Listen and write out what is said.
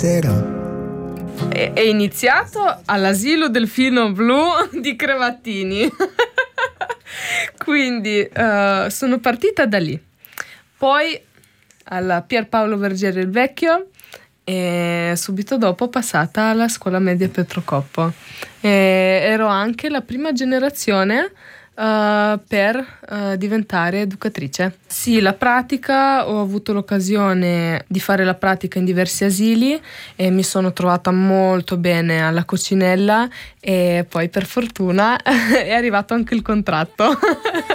È iniziato all'asilo Delfino Blu di Cravattini. Quindi sono partita da lì. Poi alla Pierpaolo Vergere il Vecchio e subito dopo passata alla scuola media Petrocoppo. Ero anche la prima generazione per diventare educatrice. Sì, la pratica, ho avuto l'occasione di fare la pratica in diversi asili e mi sono trovata molto bene alla Coccinella e poi per fortuna è arrivato anche il contratto.